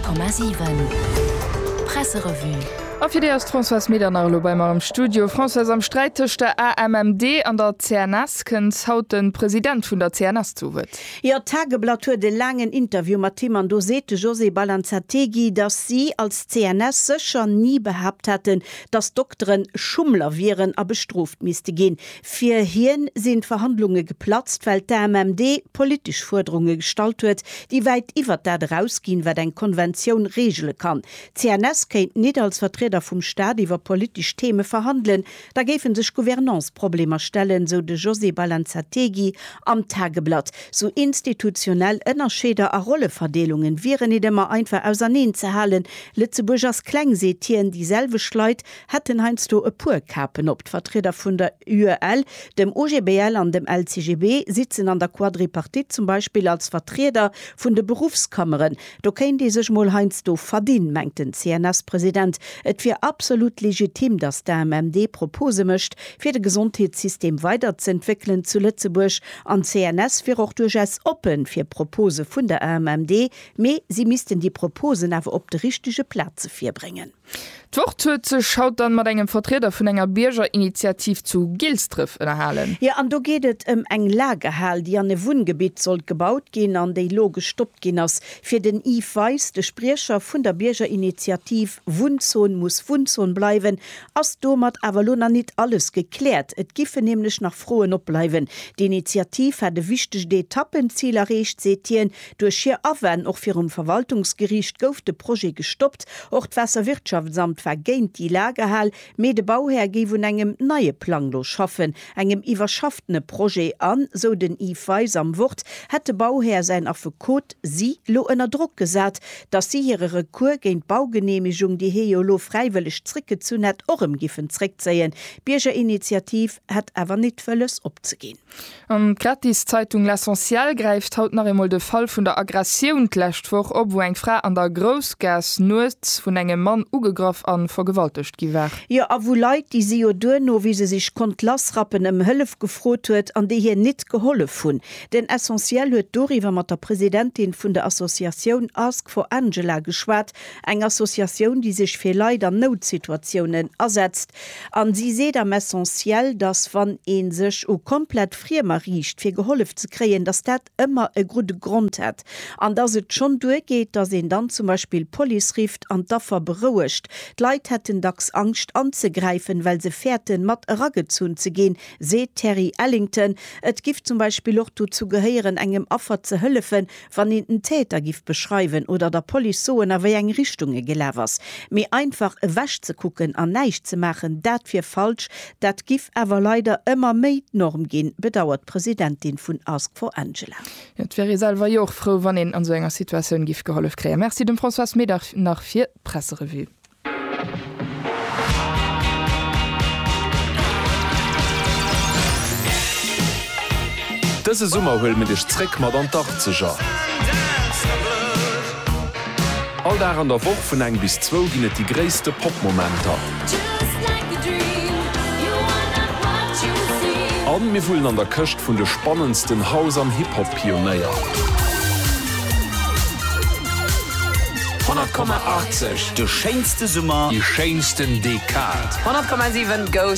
100,7 Presserevue. Afir dé as François Medernarlo bei marem Studio François am Streitech der AMMD an der CNS kënnt haut den Präsident vun der CNS zuwet. Ja Tageblatt huet de langen Interview mat Timman do sete José Balanzategi, dass sie als CNS secher nie behabt hätten, dass Doktoren Schummler wären a bestroft miste gin. Fir hien sind Verhandlungen geplatzt, weil der AMMD politisch Forderungen gestalt huet, die weit iwwer dat rausgin, wer eng Konvention regele kann. CNS kennt net als Vertreter vom Staat iwwer politisch Themen verhandeln, da gefen sich Gouvernanceprobleme stellen, so de José Balanzategi am Tageblatt. So institutionell ënnerscheder a Rolleverdelungen wären nicht immer einfach auseinandernehmen zu halen. Lützeburgers Kleinseetieren dieselbe Schleit hätten heinst du e Purkapen op. Vertreter von der URL, dem OGBL an dem LCGB sitzen an der Quadripartit zum Beispiel als Vertreter von de Berufskammeren. Do kennt die sich mal heinst du verdienen, meint den CNS-Präsident. Et fir absolut legitim, dass der AMMD Propose mischt, fir de Gesundheitssystem weiterzuentwickeln zu Lützeburg an CNS fir auch durchaus open fir Propose vun der AMMD, me sie missten die Proposen awer op de richtige Platze firbringen. D'Woche schaut dann mat engem Vertreter vun enger Bierger-Initiativ zu Gilstriff erhalen. Ja, an do gehtt eng Lagerhall, die an e Wohngebiet soll gebaut gehen, an déi lo gestoppt gin ass. Fir den IFweis, de Sprecher vun der Bierger-Initiativ Wundzon muss Wundzon bleiwen, ass domat Avalona nicht alles geklärt. Et gife nämlich nach frohen opbleiwen. Die Initiativ hat de wichtig Etappenziel erreicht, setien, durch hier Awen och fir Verwaltungsgericht gouf de Projekt gestoppt, och d'Wasserwirtschaftsamt vergeint die Lagerhall, me de Bauherr gewun engem neue Planlo schaffen, engem iwwerschaftene Projekt an, so den IFweis am Wort, hat de Bauherr sein Affekot sie lo ënner Druck gesat, dass sie ihre Rekur géint Baugenehmigung die Heolo freiwillig Tricke zu net orem giffen Trick zeien. Bierger Initiativ hat aber nicht völlig opzugehen. Gratis Zeitung L'Essentiel greift haut nach einmal de Fall vun der Aggression lächt vor, ob wo eng Frau an der Großgas Nuts vun engem Mann ugegraf an vergewaltigt giwer. Ja, a wo Leiit die Siodurno, wie se sich kont Lassrappen em Hëllef gefrot huet, an de hier net geholle vun. Den Essentiel huet doriwer mat der Präsidentin vun der Assoziation Ask for Angela geschwat, eng Assoziation, die sich fir Leider Notsituationen ersetzt. An sie seht am Essentiel, dass wann een sech o komplett friemer riecht, fir geholf zu kreen, dass dat immer e gute Grund hat. An dass het schon durchgeht, dass en dann zum Beispiel Police rift an daffer beruhigt. Leiit hätten dacks Angst anzugreifen, weil se fährten mat raggezun zu gehen, seht Terry Ellington. Et gift zum Beispiel auch dazu gehören, engem Affer zu hölfen, wann den Täter gift beschreiben oder der Police so in awer eng Richtunge gelevers. Me einfach wäsch zu gucken, an neicht zu machen, dat fir falsch, dat gif awer leider immer méi Norm gehen, bedauert Präsidentin vun Ask for Angela. Et wäre selber joch froh, wann en an so enger Situation gif geholf kräe. Merci dem François Meder nach 4 Presserevue. Dëse Summer hull mit ech Zréck mat an Dach ze ja. All da an der Woch vun eng bis 2 ginnet die gréste Popmomenter. An mir vullen an der Köcht vun de spannendsten Haus am Hip-Hop-Pionéier. 100,80 de scheinste Summer, Die scheinsten Dekad. 100,7 Go